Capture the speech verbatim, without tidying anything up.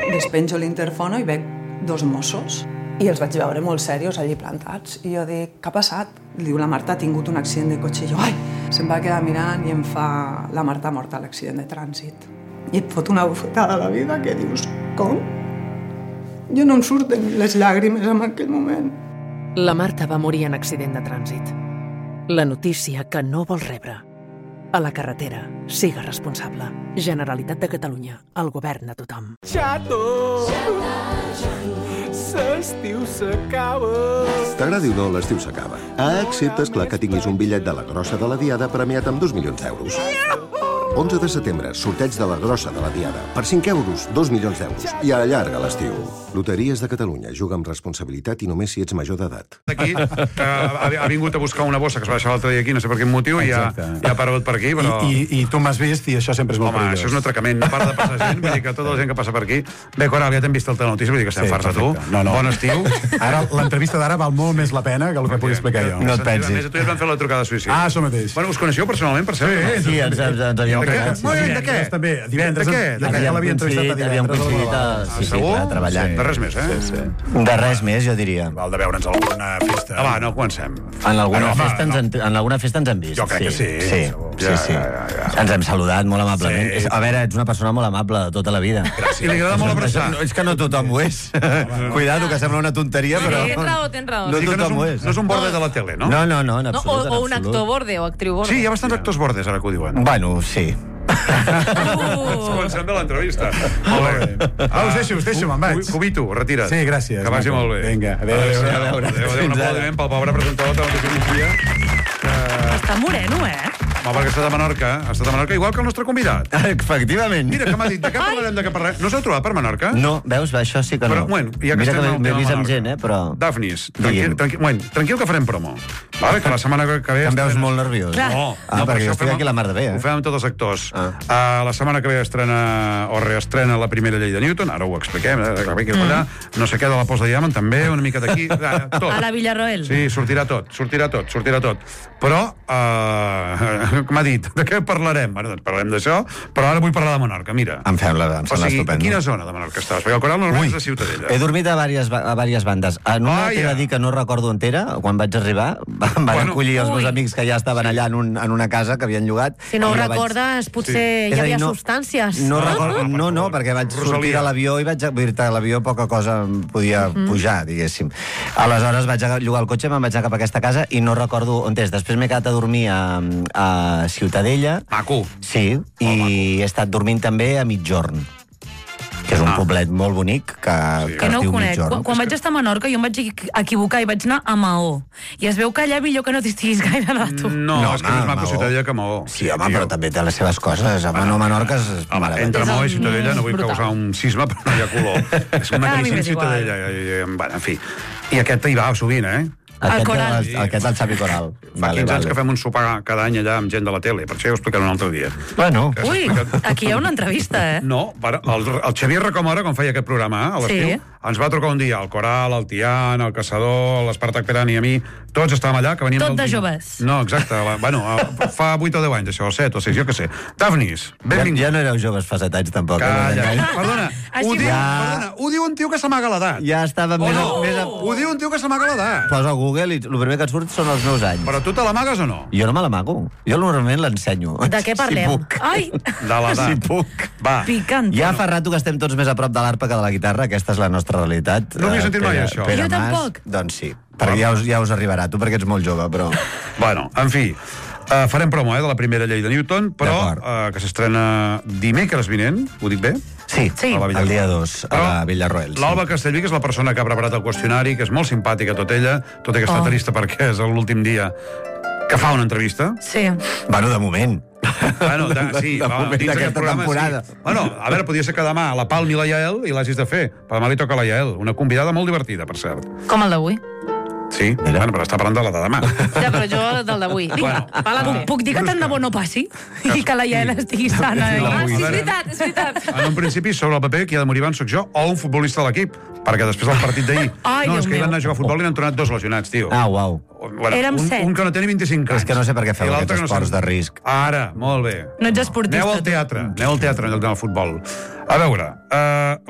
Despenjo l'interfono i veig dos Mossos i els vaig veure molt serios allí plantats. I jo dic, què ha passat? Diu, la Marta ha tingut un accident de cotxe. I jo, ai! Se'm va quedar mirant i em fa, la Marta ha mort a l'accident de trànsit. I et fot una bufetada a la vida que dius, com? Jo no em surten les llàgrimes en aquell moment. La Marta va morir en accident de trànsit. La notícia que no vols rebre. A la carretera, siga responsable. Generalitat de Catalunya, el govern a tothom. Xato! L'estiu s'acaba! T'agradi o no, l'estiu s'acaba. Excepte, esclar, que tinguis un bitllet de la grossa de la Diada premiat amb dos milions d'euros. onze de setembre, sorteig de la grossa de la Diada. Per cinc euros, dos milions d'euros. I allarga l'estiu. Loteries de Catalunya. Juga amb responsabilitat i només si ets major d'edat. Aquí, que ha, ha vingut a buscar una bossa que es va deixar l'altre dia aquí, no sé per quin motiu, i ha, i ha aparegut per aquí, però... I, i, i tu m'has vist i això sempre és molt Home, perillós. això és un atracament, no para de passar gent, vull dir que tota la gent que passa per aquí... Bé, Coral, ja t'hem vist el telenotícia, vull dir que estem Sí, farts de tu. perfecte. No, no. Bon estiu. Ara, l'entrevista d'ara val molt més la pena que el que pugui explicar jo. No et A pensis. més, a tu ja et van fer la trucada de suïcidi. Ah, això mateix. Bueno, us coneixeu personalment, per cert? Sí, ens, ens, ens havíem De què? quedat. Molt bé, de què? També, divendres. De què? De què? Havíem L'havia entrevistat a coincidit, havíem divendres. coincidit a... Sí, sí, Segur? clar, treballant. De res més, eh? Sí, sí. De res més, jo diria. Val de veure'ns a alguna festa. Ah, va, no, comencem. En alguna, Ah, no, festa, no. ens, en, en alguna festa ens hem vist. Jo crec que sí, Sí, segur. sí, Ja, sí. ja, ja, ja. Ens hem saludat molt amablement. Sí. És- A veure, ets una persona molt amable de tota la vida. I li agrada molt abraçar. No, és que no tothom ho és. Cuidado, que sembla una tonteria, però... Tens raó, tens raó. No Sí que no és tothom ho un, és. no és un borde de la tele, no? No, no, no, en No, o, absolut, en o un absolut. actor borde o actriu borde. Sí, hi ha bastants actors bordes, ara que ho diuen. Bueno, sí. Uh. Comencem de l'entrevista. Molt bé. Ah, us deixo, us deixo, me'n vaig. Cubito, retira't. Sí, gràcies. Que vagi molt bé. Vinga, adéu, adéu. Adéu, adéu, adéu. Un aplaudiment pel pobre presentador de la notícia. Està moreno, eh? Home, perquè ha estat a Menorca, ha estat a Menorca, igual que el nostre convidat. Efectivament. Mira, que m'ha dit, de què parlarem, de què parlarem? No s'heu trobat per Menorca? No, veus, això sí que no. Però, bueno, ja que Mira estem que en el m'he tema vist amb Menorca. gent, eh, però... Dafnis, tranquil, Digui'm. tranquil, bueno, tranquil que farem promo. Vale, que la setmana que ve... Em veus estrena- molt nerviós. Clar. No, Ah, no, perquè això jo estic fem- aquí la mar de bé, eh? Ho fem amb tots els actors. Ah. Uh, la setmana que ve estrena, o reestrena la primera llei de Newton, ara ho expliquem, eh, que ve aquí, allà, no sé què de la pols de Diamant, també, una mica d'aquí, eh, tot. A la Villarroel. Sí, sortirà tot, sortirà tot, sortirà tot. Però, uh, com ha dit, de què parlarem? Bueno, doncs parlarem d'això, però ara vull parlar de Menorca, mira. Em sembla, em O sembla sigui, a estupendo. quina zona de Menorca estàs? Perquè el Coral normalment és de Ciutadella. He dormit a diverses, a diverses bandes. En una Ah, t'he ja. de dir que no recordo on era, quan vaig arribar. Em van Bueno. acollir els meus Ui. amics que ja estaven allà en, un, en una casa que havien llogat. Si no ho I ja vaig- recordes, potser És hi a dir, havia no- substàncies. No, Ah, recordo, per no, no, favor. perquè vaig Rosalia. sortir de l'avió i vaig vull dir-te, a l'avió poca cosa em podia Mhm. pujar, diguéssim. Aleshores vaig a llogar el cotxe, me'n vaig anar cap a aquesta casa i no recordo on és. Després m'he quedat a dormir a, a Ciutadella. Maco. Sí, i he estat dormint també a Migjorn, que és un Ah. poblet molt bonic que, Sí. que Que es no ho diu conec. Migjorn. Quan, quan vaig estar a Menorca jo em vaig equi- equivocar i vaig anar a Maó. I es veu que allà millor que no t'hi estiguis gaire a tu. No, No, és que és més home, maco Maó. Ciutadella que Maó. Sí, home, però també té les seves coses. Home, no, Menorca és Home, meravellós. entre Maó i És el Ciutadella no vull brutal. causar un cisma, però no hi ha color. És una Ah, a mi crisi en m'és igual. Ciutadella. I, i, bueno, en fi. I aquest hi va sovint, eh? Aquest, Coral. de, aquest del Xavi Coral. Fa quinze anys que fem un sopar cada any allà amb gent de la tele, per això ja ho explicaré un altre dia. Bueno, Que s'ha Ui, explicat- aquí hi ha una entrevista, eh? No, para, el, el Xavier Rocamora, quan feia aquest programa, eh, a l'estiu, Sí. ens va trucar un dia, el Coral, el Tian, el Caçador, l'Espartac Peran i a mi, tots estàvem allà, que veníem... Tot del de dia. joves. No, exacte, la, bueno, eh, fa vuit o deu anys, això, o set o sis, jo què sé. Dafnis, ja, benvingut. ja no éreu joves fa set anys, tampoc. eh, Calla, perdona, Així ho diu, va. perdona, ho diu un tio que s'amaga l'edat. Ja estava O més... no? A, més a... Ho diu un tio que s'amaga l'edat. Posa a Google i el primer que et surt són els meus anys. Però tu te l'amagues o no? Jo no me l'amago. Jo normalment l'ensenyo. De què parlem? Si puc. Ai, De l'edat. Si puc. Va. picant. Ja fa rato que estem tots més a prop de l'arpa que de la guitarra. Aquesta és la nostra realitat. No havia Eh, sentit mai Pere- això. Pere Jo Mas, tampoc. Doncs sí, perquè ja us, ja us arribarà. Tu perquè ets molt jove, però... Bueno, en fi, uh, farem promo eh, de la primera llei de Newton, però D'acord. uh, que s'estrena dimecres vinent, ho dic bé? Sí, Sí. A la Villarroel. el dia dos, a Però la Villarroel. Sí. L'Alba Castellví, que és la persona que ha preparat el qüestionari, que és molt simpàtica tot ella, tot i que està Oh. trista perquè és l'últim dia que fa una entrevista. Sí. Bueno, de moment. Bueno, de, sí, de va, moment dins d'aquest d'aquesta programa, temporada. sí. Bueno, a veure, podria ser que demà la Palmi i la Yael i l'hagis de fer. Però demà li toca a la Yael, una convidada molt divertida, per cert. Com el d'avui. Sí, bueno, però està parlant de la de demà. Ja, però jo del d'avui. Vinga, Bueno. puc, puc dir que tant de bo no passi? I que la Yael estigui sana. I... Ah, sí, és veritat, és veritat. En un principi, sobre el paper, qui ha de morir abans soc jo o un futbolista de l'equip, perquè després del partit d'ahir... Ai, no, Déu és que hi meu. van anar a jugar a futbol i n'han tornat dos lesionats, tio. Ah, uau. Bueno, Érem un, set. un que no té ni vint-i-cinc anys. És que no sé per què feu I l'altre aquests que no esports sé- de risc. Ara, molt bé. No ets esportista. Aneu al teatre, aneu al teatre en lloc d'anar al futbol. A veure, eh,